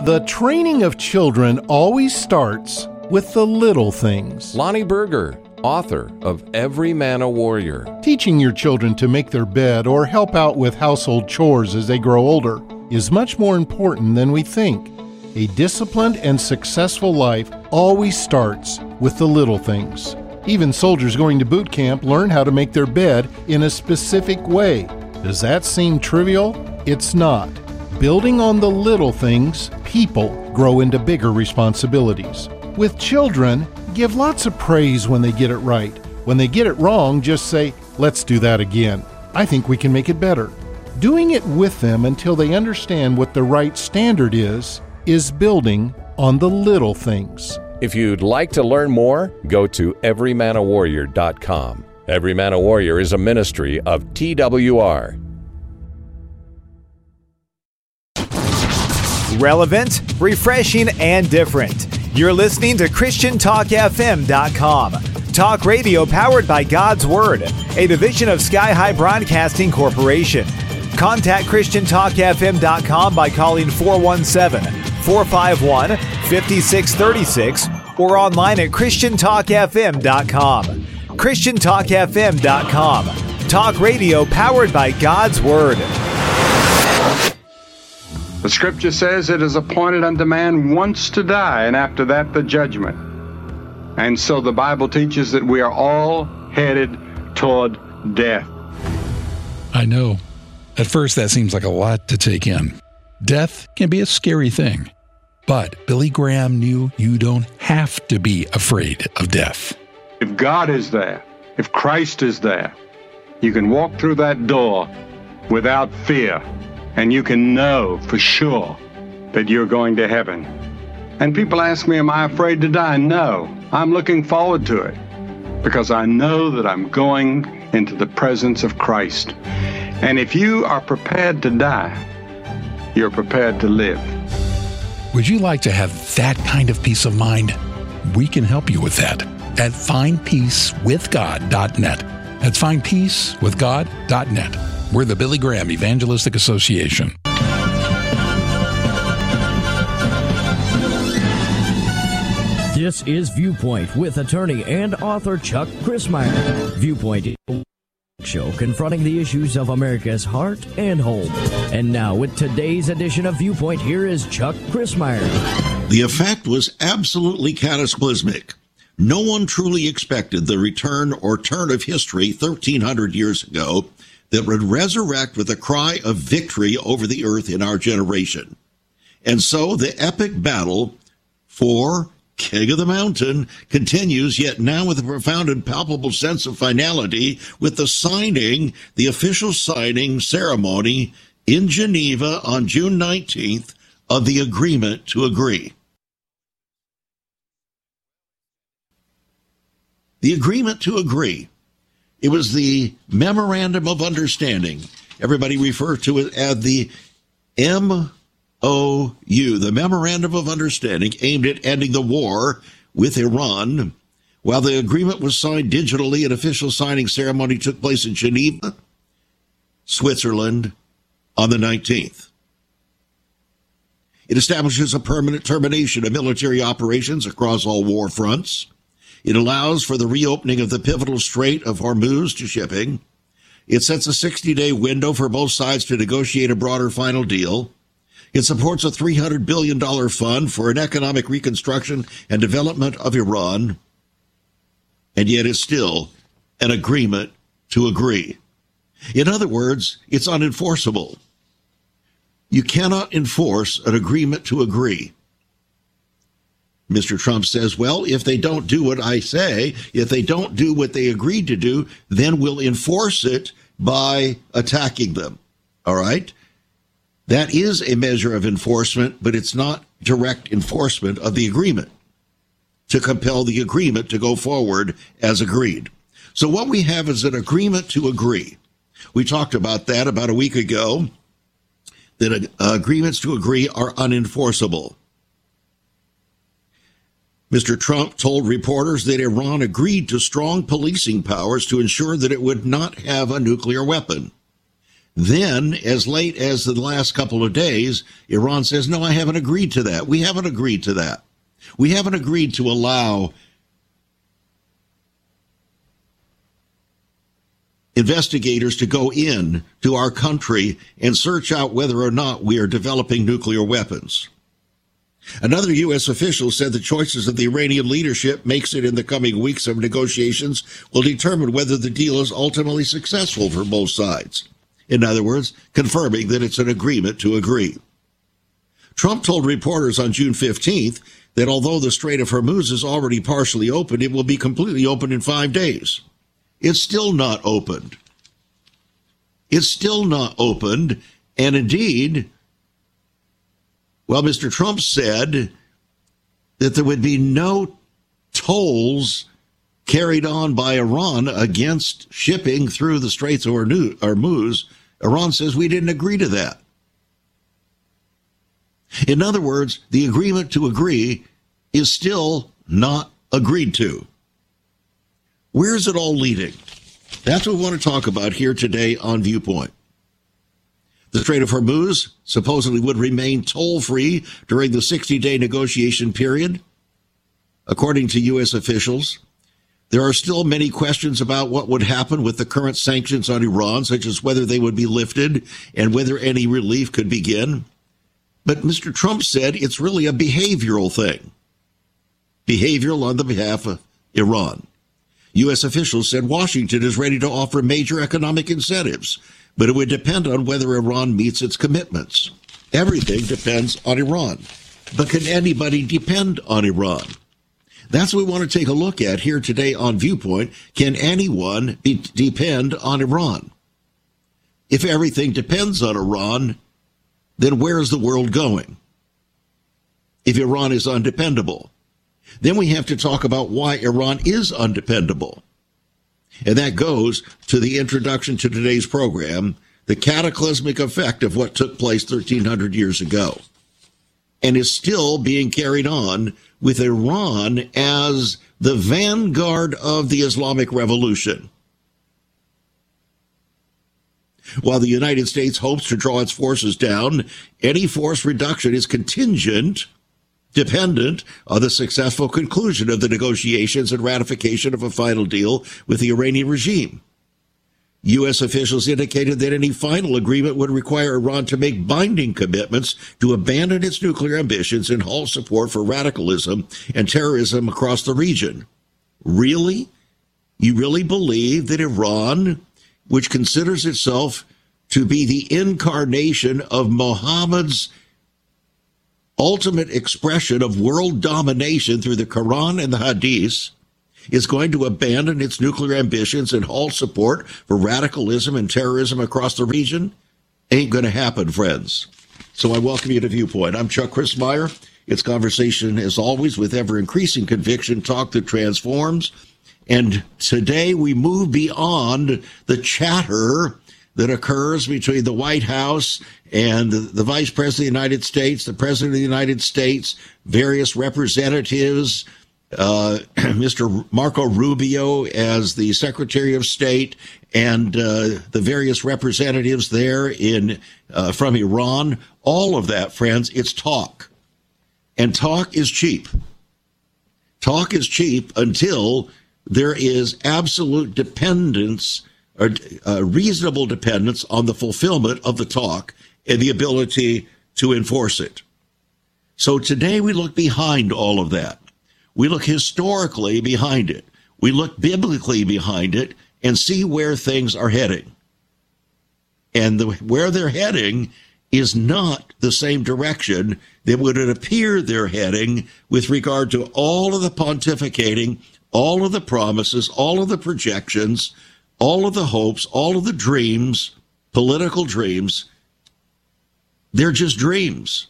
The training of children always starts with the little things. Lonnie Berger, author of Every Man a Warrior. Teaching your children to make their bed or help out with household chores as they grow older is much more important than we think. A disciplined and successful life always starts with the little things. Even soldiers going to boot camp learn how to make their bed in a specific way. Does that seem trivial? It's not. Building on the little things, people grow into bigger responsibilities. With children, give lots of praise when they get it right. When they get it wrong, just say, "Let's do that again. I think we can make it better." Doing it with them until they understand what the right standard is building on the little things. If you'd like to learn more, go to everymanawarrior.com. Every Man a Warrior is a ministry of TWR. Relevant, refreshing, and different. You're listening to ChristianTalkFM.com. Talk radio powered by God's Word, a division of Sky High Broadcasting Corporation. Contact ChristianTalkFM.com by calling 417-451-5636 or online at ChristianTalkFM.com. ChristianTalkFM.com. Talk radio powered by God's Word. The scripture says it is appointed unto man once to die, and after that the judgment. And so the Bible teaches that we are all headed toward death. I know. At first that seems like a lot to take in. Death can be a scary thing. But Billy Graham knew you don't have to be afraid of death. If God is there, if Christ is there, you can walk through that door without fear. And you can know for sure that you're going to heaven. And people ask me, am I afraid to die? No, I'm looking forward to it because I know that I'm going into the presence of Christ. And if you are prepared to die, you're prepared to live. Would you like to have that kind of peace of mind? We can help you with that at findpeacewithgod.net. That's findpeacewithgod.net. We're the Billy Graham Evangelistic Association. This is Viewpoint with attorney and author Chuck Crismier. Viewpoint is a show confronting the issues of America's heart and home. And now with today's edition of Viewpoint, here is Chuck Crismier. The effect was absolutely cataclysmic. No one truly expected the return or turn of history 1,300 years ago that would resurrect with a cry of victory over the earth in our generation. And so the epic battle for King of the Mountain continues, yet now with a profound and palpable sense of finality with the official signing ceremony in Geneva on June 19th of the Agreement to Agree. The Agreement to Agree. It was the Memorandum of Understanding. Everybody referred to it as the MOU, the Memorandum of Understanding aimed at ending the war with Iran. While the agreement was signed digitally, an official signing ceremony took place in Geneva, Switzerland, on the 19th. It establishes a permanent termination of military operations across all war fronts. It allows for the reopening of the pivotal Strait of Hormuz to shipping. It sets a 60-day window for both sides to negotiate a broader final deal. It supports a $300 billion fund for an economic reconstruction and development of Iran. And yet it's still an agreement to agree. In other words, it's unenforceable. You cannot enforce an agreement to agree. Mr. Trump says, well, if they don't do what I say, if they don't do what they agreed to do, then we'll enforce it by attacking them. All right? That is a measure of enforcement, but it's not direct enforcement of the agreement to compel the agreement to go forward as agreed. So what we have is an agreement to agree. We talked about that about a week ago, that agreements to agree are unenforceable. Mr. Trump told reporters that Iran agreed to strong policing powers to ensure that it would not have a nuclear weapon. Then, as late as the last couple of days, Iran says, no, I haven't agreed to that. We haven't agreed to that. We haven't agreed to allow investigators to go in to our country and search out whether or not we are developing nuclear weapons. Another U.S. official said the choices of the Iranian leadership makes it in the coming weeks of negotiations will determine whether the deal is ultimately successful for both sides. In other words, confirming that it's an agreement to agree. Trump told reporters on June 15th that although the Strait of Hormuz is already partially open, it will be completely open in 5 days. It's still not opened. It's still not opened. And indeed, well, Mr. Trump said that there would be no tolls carried on by Iran against shipping through the Straits of Hormuz. Iran says we didn't agree to that. In other words, the agreement to agree is still not agreed to. Where is it all leading? That's what we want to talk about here today on Viewpoint. The Strait of Hormuz supposedly would remain toll-free during the 60-day negotiation period, according to U.S. officials. There are still many questions about what would happen with the current sanctions on Iran, such as whether they would be lifted and whether any relief could begin. But Mr. Trump said it's really a behavioral thing. Behavioral on the behalf of Iran. U.S. officials said Washington is ready to offer major economic incentives, but it would depend on whether Iran meets its commitments. Everything depends on Iran. But can anybody depend on Iran? That's what we want to take a look at here today on Viewpoint. Can anyone depend on Iran? If everything depends on Iran, then where is the world going? If Iran is undependable, then we have to talk about why Iran is undependable. And that goes to the introduction to today's program, the cataclysmic effect of what took place 1,300 years ago, and is still being carried on with Iran as the vanguard of the Islamic Revolution. While the United States hopes to draw its forces down, any force reduction is dependent on the successful conclusion of the negotiations and ratification of a final deal with the Iranian regime. U.S. officials indicated that any final agreement would require Iran to make binding commitments to abandon its nuclear ambitions and halt support for radicalism and terrorism across the region. Really? You really believe that Iran, which considers itself to be the incarnation of Muhammad's ultimate expression of world domination through the Quran and the Hadith, is going to abandon its nuclear ambitions and halt support for radicalism and terrorism across the region? Ain't going to happen, friends. So I welcome you to Viewpoint. I'm Chuck Crismier. It's conversation, as always, with ever-increasing conviction, talk that transforms. And today we move beyond the chatter that occurs between the White House and the Vice President of the United States, the President of the United States, various representatives, Mr. Marco Rubio as the Secretary of State, and the various representatives there from Iran. All of that, friends, it's talk. And talk is cheap. Talk is cheap until there is absolute dependence or reasonable dependence on the fulfillment of the talk and the ability to enforce it. So today we look behind all of that. We look historically behind it. We look biblically behind it and see where things are heading. And where they're heading is not the same direction that would appear they're heading with regard to all of the pontificating, all of the promises, all of the projections, all of the hopes, all of the dreams, political dreams. They're just dreams.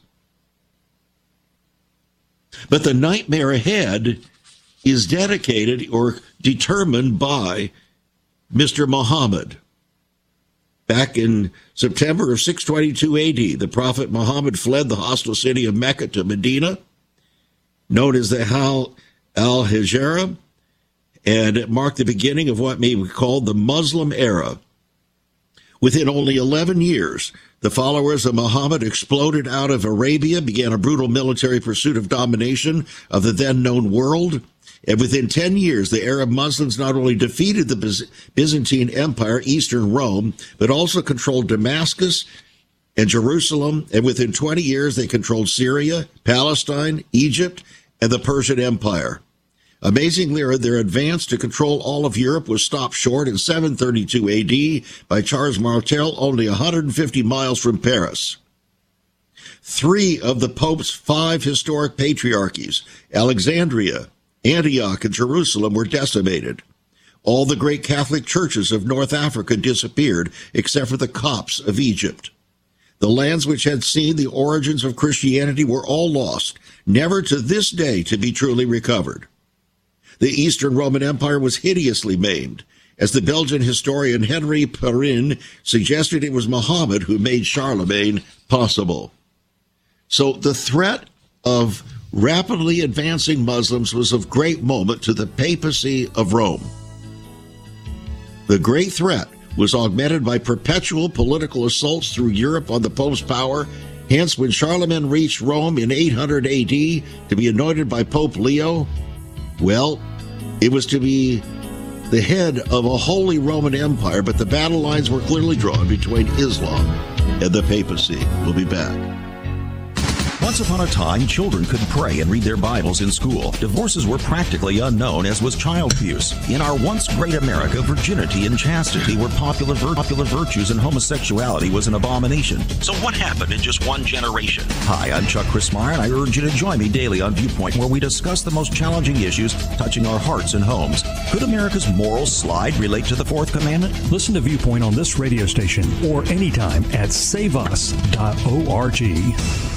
But the nightmare ahead is dedicated or determined by Mr. Muhammad. Back in September of 622 AD, the Prophet Muhammad fled the hostile city of Mecca to Medina, known as the Al-Hijra, and it marked the beginning of what may be called the Muslim era. Within only 11 years, the followers of Muhammad exploded out of Arabia, began a brutal military pursuit of domination of the then-known world, and within 10 years, the Arab Muslims not only defeated the Byzantine Empire, Eastern Rome, but also controlled Damascus and Jerusalem, and within 20 years, they controlled Syria, Palestine, Egypt, and the Persian Empire. Amazingly, their advance to control all of Europe was stopped short in 732 AD by Charles Martel, only 150 miles from Paris. 3 of the Pope's 5 historic patriarchies, Alexandria, Antioch, and Jerusalem, were decimated. All the great Catholic churches of North Africa disappeared, except for the Copts of Egypt. The lands which had seen the origins of Christianity were all lost, never to this day to be truly recovered. The Eastern Roman Empire was hideously maimed. As the Belgian historian Henri Perrin suggested, it was Muhammad who made Charlemagne possible. So the threat of rapidly advancing Muslims was of great moment to the papacy of Rome. The great threat was augmented by perpetual political assaults through Europe on the Pope's power. Hence, when Charlemagne reached Rome in 800 AD to be anointed by Pope Leo, well, it was to be the head of a holy Roman Empire, but the battle lines were clearly drawn between Islam and the papacy. We'll be back. Once upon a time, children could pray and read their Bibles in school. Divorces were practically unknown, as was child abuse. In our once great America, virginity and chastity were popular virtues, and homosexuality was an abomination. So what happened in just one generation? Hi, I'm Chuck Christmeyer, and I urge you to join me daily on Viewpoint, where we discuss the most challenging issues touching our hearts and homes. Could America's moral slide relate to the Fourth Commandment? Listen to Viewpoint on this radio station or anytime at saveus.org.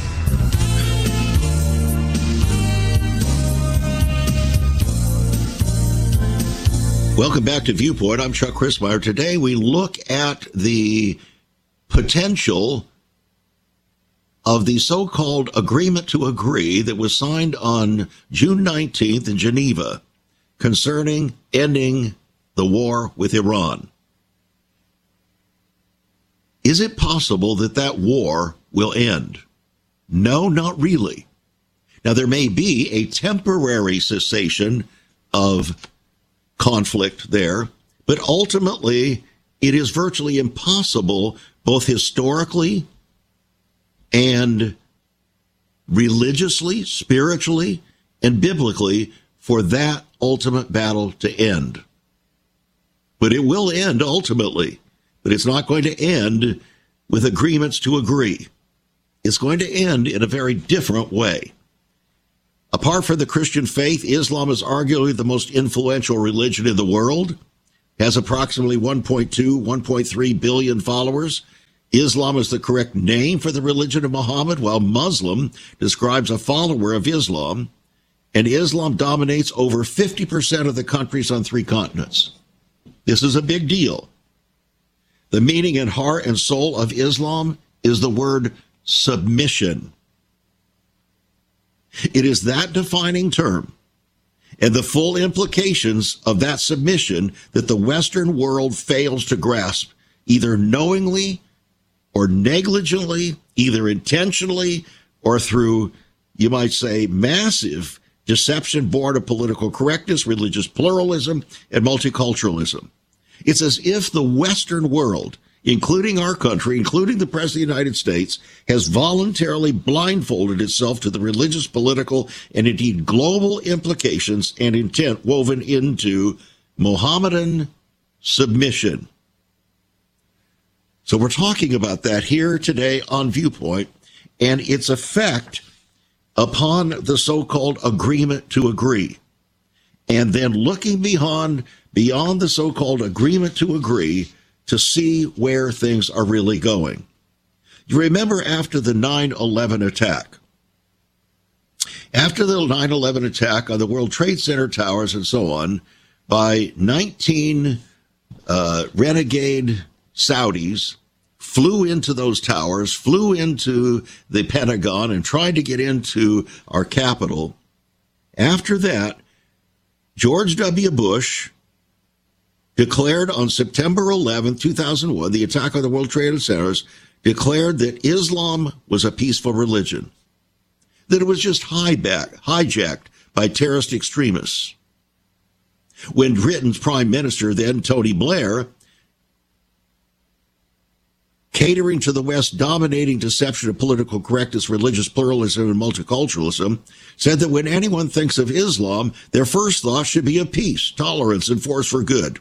Welcome back to Viewpoint. I'm Chuck Christmeyer. Today we look at the potential of the so-called agreement to agree that was signed on June 19th in Geneva concerning ending the war with Iran. Is it possible that that war will end? No, not really. Now, there may be a temporary cessation of conflict there, but ultimately it is virtually impossible, both historically and religiously, spiritually, and biblically, for that ultimate battle to end. But it will end ultimately, but it's not going to end with agreements to agree. It's going to end in a very different way. Apart from the Christian faith, Islam is arguably the most influential religion in the world, has approximately 1.3 billion followers. Islam is the correct name for the religion of Muhammad, while Muslim describes a follower of Islam, and Islam dominates over 50% of the countries on 3 continents. This is a big deal. The meaning and heart and soul of Islam is the word submission. It is that defining term and the full implications of that submission that the Western world fails to grasp, either knowingly or negligently, either intentionally or through, you might say, massive deception born of political correctness, religious pluralism, and multiculturalism. It's as if the Western world, including our country, including the President of the United States, has voluntarily blindfolded itself to the religious, political, and indeed global implications and intent woven into Mohammedan submission. So we're talking about that here today on Viewpoint and its effect upon the so-called agreement to agree. And then looking beyond the so-called agreement to agree to see where things are really going. You remember after the 9/11 attack. After the 9/11 attack on the World Trade Center towers and so on, by 19 renegade Saudis flew into those towers, flew into the Pentagon, and tried to get into our capital. After that, George W. Bush declared on September 11, 2001, the attack on the World Trade Centers, declared that Islam was a peaceful religion, that it was just hijacked by terrorist extremists. When Britain's Prime Minister, then Tony Blair, catering to the West's dominating deception of political correctness, religious pluralism, and multiculturalism, said that when anyone thinks of Islam, their first thought should be of peace, tolerance, and force for good.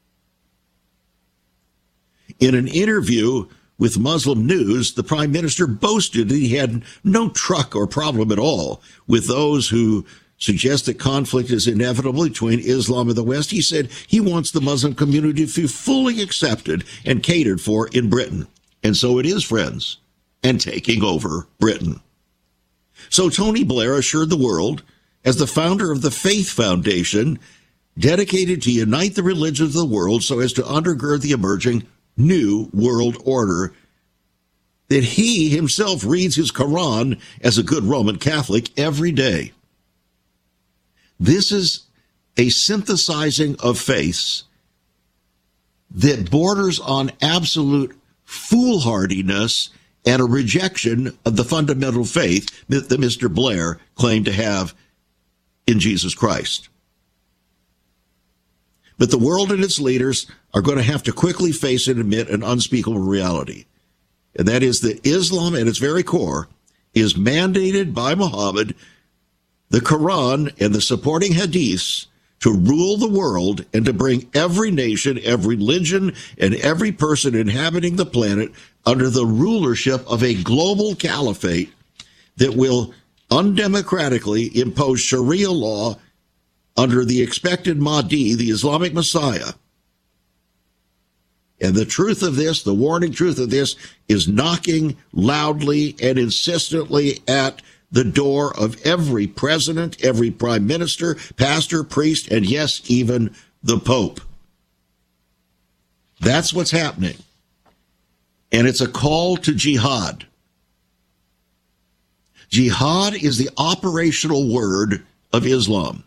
In an interview with Muslim News, the Prime Minister boasted that he had no truck or problem at all with those who suggest that conflict is inevitable between Islam and the West. He said he wants the Muslim community to be fully accepted and catered for in Britain. And so it is, friends, and taking over Britain. So Tony Blair assured the world, as the founder of the Faith Foundation, dedicated to unite the religions of the world so as to undergird the emerging new world order, that he himself reads his Quran as a good Roman Catholic every day. This is a synthesizing of faiths that borders on absolute foolhardiness and a rejection of the fundamental faith that Mr. Blair claimed to have in Jesus Christ. But the world and its leaders are going to have to quickly face and admit an unspeakable reality, and that is that Islam at its very core is mandated by Muhammad, the Quran, and the supporting hadiths to rule the world and to bring every nation, every religion, and every person inhabiting the planet under the rulership of a global caliphate that will undemocratically impose Sharia law under the expected Mahdi, the Islamic Messiah. And the truth of this, the warning truth of this, is knocking loudly and insistently at the door of every president, every prime minister, pastor, priest, and yes, even the Pope. That's what's happening. And it's a call to jihad. Jihad is the operational word of Islam.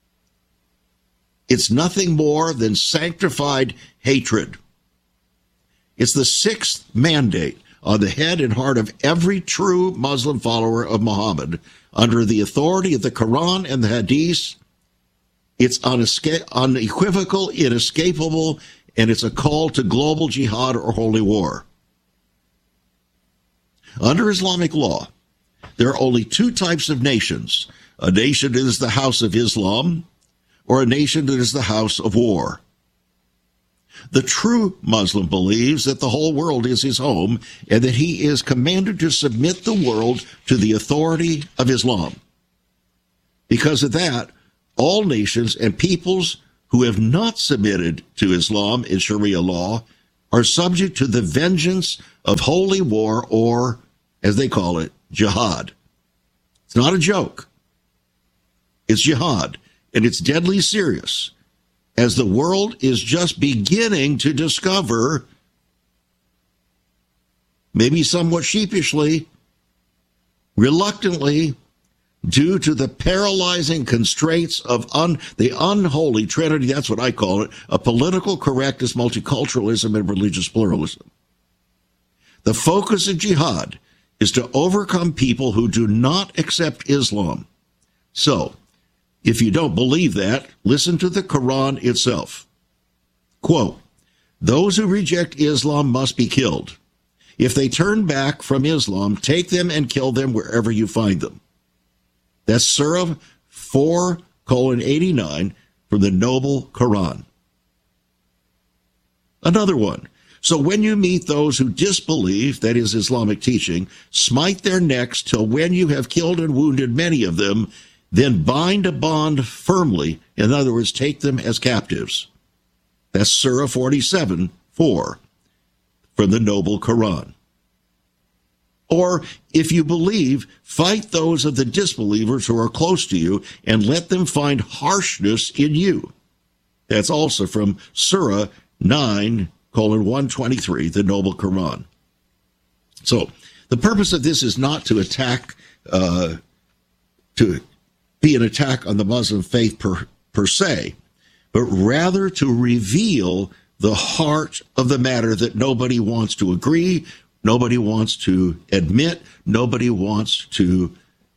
It's nothing more than sanctified hatred. It's the sixth mandate on the head and heart of every true Muslim follower of Muhammad under the authority of the Quran and the Hadith. It's unequivocal, inescapable, and it's a call to global jihad or holy war. Under Islamic law, there are only two types of nations: a nation that is the house of Islam, or a nation that is the house of war. The true Muslim believes that the whole world is his home and that he is commanded to submit the world to the authority of Islam. Because of that, all nations and peoples who have not submitted to Islam and Sharia law are subject to the vengeance of holy war, or, as they call it, jihad. It's not a joke. It's jihad, and it's deadly serious, as the world is just beginning to discover, maybe somewhat sheepishly, reluctantly, due to the paralyzing constraints of the unholy trinity, that's what I call it, of political correctness, multiculturalism, and religious pluralism. The focus of jihad is to overcome people who do not accept Islam. So, if you don't believe that, listen to the Quran itself. Quote, "Those who reject Islam must be killed. If they turn back from Islam, take them and kill them wherever you find them." That's Surah 4:89 from the Noble Quran. Another one. "So when you meet those who disbelieve," that is Islamic teaching, "smite their necks till when you have killed and wounded many of them, then bind a bond firmly." In other words, take them as captives. That's Surah 47:4 from the Noble Quran. Or, "If you believe, fight those of the disbelievers who are close to you and let them find harshness in you." That's also from Surah 9:123, the Noble Quran. So, the purpose of this is not to attack, to be an attack on the Muslim faith per se, but rather to reveal the heart of the matter that nobody wants to agree, nobody wants to admit, nobody wants to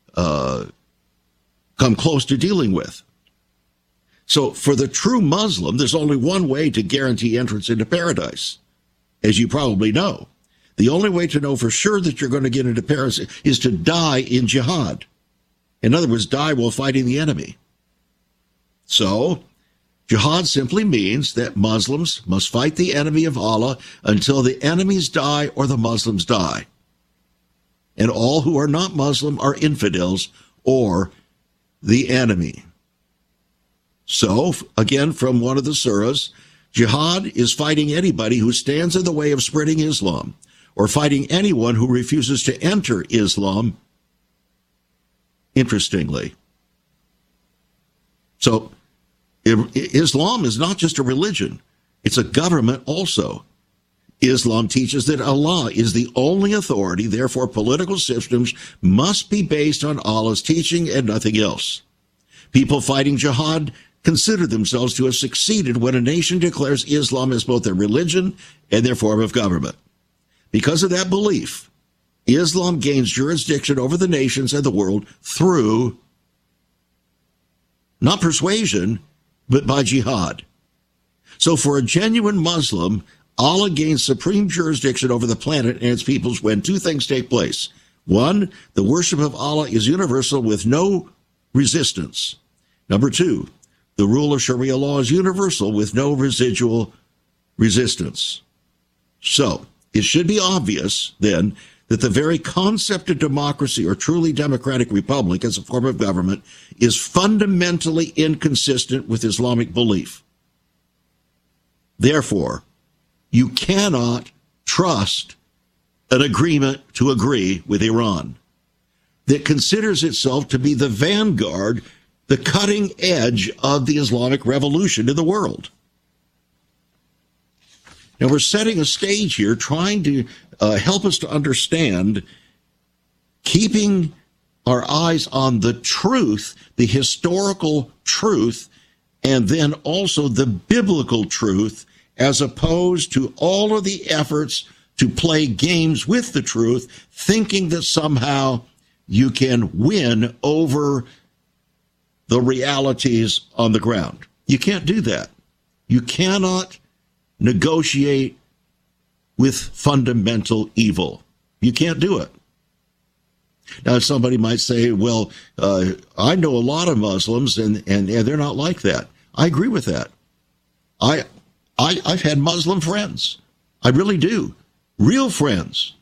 come close to dealing with. So for the true Muslim, there's only one way to guarantee entrance into paradise, as you probably know. The only way to know for sure that you're going to get into paradise is to die in jihad. In other words, die while fighting the enemy. So, jihad simply means that Muslims must fight the enemy of Allah until the enemies die or the Muslims die. And all who are not Muslim are infidels or the enemy. So, again, from one of the surahs, jihad is fighting anybody who stands in the way of spreading Islam, or fighting anyone who refuses to enter Islam, interestingly. So, Islam is not just a religion, it's a government also. Islam teaches that Allah is the only authority, therefore political systems must be based on Allah's teaching and nothing else. People fighting jihad consider themselves to have succeeded when a nation declares Islam as both their religion and their form of government. Because of that belief, Islam gains jurisdiction over the nations and the world through not persuasion, but by jihad. So for a genuine Muslim, Allah gains supreme jurisdiction over the planet and its peoples when two things take place. One, the worship of Allah is universal with no resistance. Number two, the rule of Sharia law is universal with no residual resistance. So, it should be obvious, then, that the very concept of democracy or truly democratic republic as a form of government is fundamentally inconsistent with Islamic belief. Therefore, you cannot trust an agreement to agree with Iran that considers itself to be the vanguard, the cutting edge of the Islamic revolution in the world. Now, we're setting a stage here trying to help us to understand, keeping our eyes on the truth, the historical truth, and then also the biblical truth, as opposed to all of the efforts to play games with the truth, thinking that somehow you can win over the realities on the ground. You can't do that. You cannot negotiate with fundamental evil. You can't do it. Now, somebody might say, well, I know a lot of Muslims, and they're not like that. I agree with that. I've had Muslim friends. I really do. Real friends.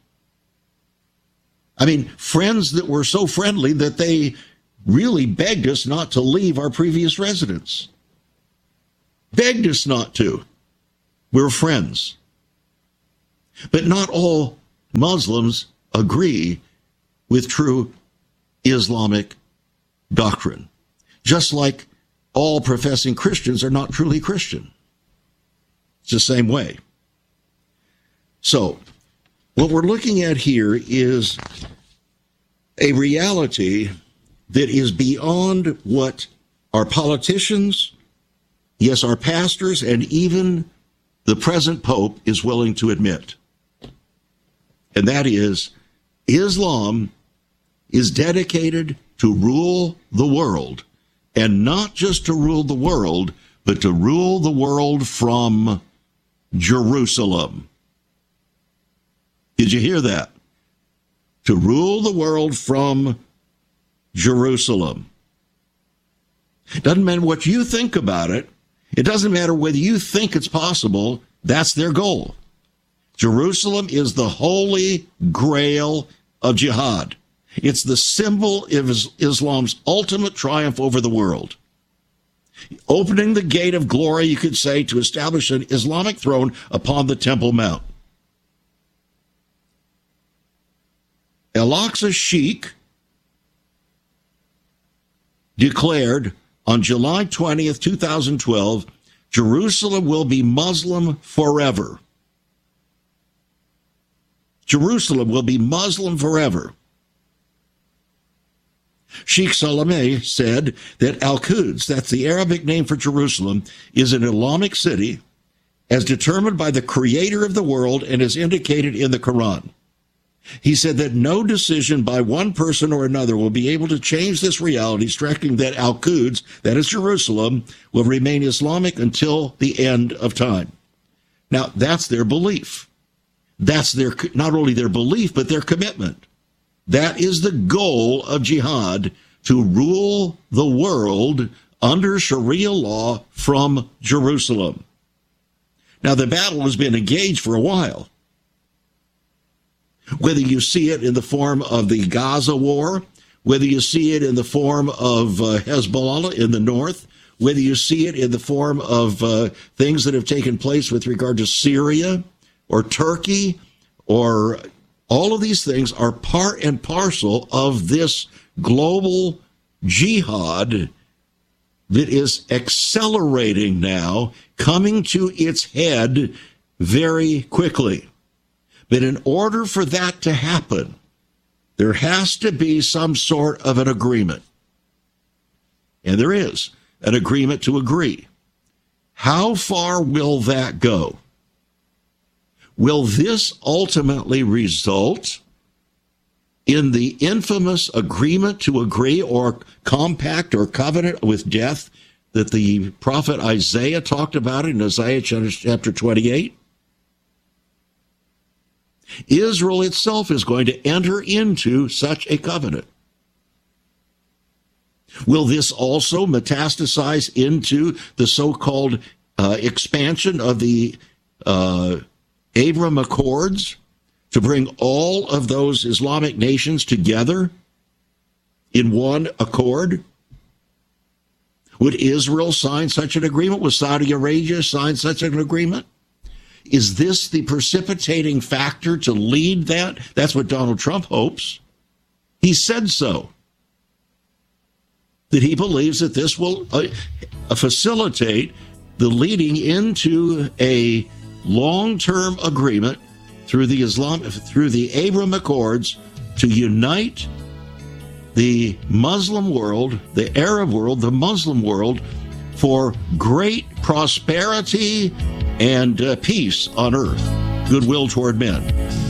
I mean, friends that were so friendly that they really begged us not to leave our previous residence. Begged us not to. We're friends. But not all Muslims agree with true Islamic doctrine. Just like all professing Christians are not truly Christian. It's the same way. So, what we're looking at here is a reality that is beyond what our politicians, yes, our pastors, and even the present Pope is willing to admit. And that is, Islam is dedicated to rule the world, and not just to rule the world, but to rule the world from Jerusalem. Did you hear that? To rule the world from Jerusalem. Doesn't matter what you think about it. It doesn't matter whether you think it's possible. That's their goal. Jerusalem is the holy grail of jihad. It's the symbol of Islam's ultimate triumph over the world. Opening the gate of glory, you could say, to establish an Islamic throne upon the Temple Mount. Al-Aqsa Sheikh declared on July 20th, 2012, Jerusalem will be Muslim forever. Jerusalem will be Muslim forever. Sheikh Salameh said that Al-Quds, that's the Arabic name for Jerusalem, is an Islamic city as determined by the creator of the world and as indicated in the Quran. He said that no decision by one person or another will be able to change this reality, striking that Al-Quds, that is Jerusalem, will remain Islamic until the end of time. Now, that's their belief. That's their not only their belief, but their commitment. That is the goal of jihad, to rule the world under Sharia law from Jerusalem. Now, the battle has been engaged for a while. Whether you see it in the form of the Gaza war, whether you see it in the form of Hezbollah in the north, whether you see it in the form of things that have taken place with regard to Syria or Turkey, or all of these things are part and parcel of this global jihad that is accelerating now, coming to its head very quickly. But in order for that to happen, there has to be some sort of an agreement. And there is an agreement to agree. How far will that go? Will this ultimately result in the infamous agreement to agree, or compact or covenant with death, that the prophet Isaiah talked about in Isaiah chapter 28? Israel itself is going to enter into such a covenant. Will this also metastasize into the so-called expansion of the Abraham Accords, to bring all of those Islamic nations together in one accord? Would Israel sign such an agreement? Would Saudi Arabia sign such an agreement? Is this the precipitating factor to lead that? That's what Donald Trump hopes. He said so. That he believes that this will facilitate the leading into a long-term agreement through the Abraham Accords to unite the Muslim world, the Arab world, the Muslim world, for great prosperity and peace on earth, goodwill toward men.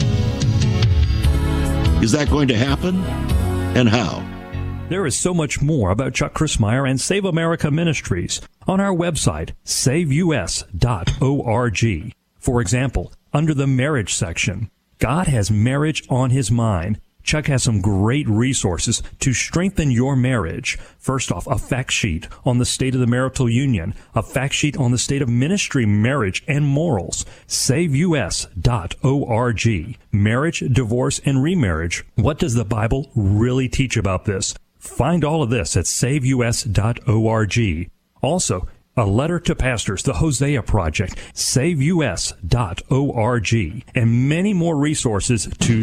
Is that going to happen? And how? There is so much more about Chuck Crismier and Save America Ministries on our website, saveus.org. For example, under the marriage section, God has marriage on his mind. Chuck has some great resources to strengthen your marriage. First off, a fact sheet on the state of the marital union, a fact sheet on the state of ministry, marriage, and morals. SaveUS.org. Marriage, divorce, and remarriage. What does the Bible really teach about this? Find all of this at SaveUS.org. Also, a letter to pastors, the Hosea Project, SaveUS.org, and many more resources to